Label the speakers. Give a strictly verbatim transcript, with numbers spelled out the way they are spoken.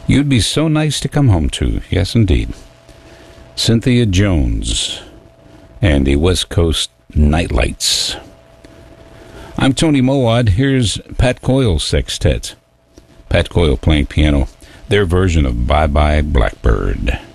Speaker 1: You'd be so nice to come home to. Yes, indeed. Cynthia Jones and the West Coast Nightlights. I'm Tony Mowad. Here's Pat Coyle's Sextet. Pat Coyle playing piano, their version of Bye Bye Blackbird.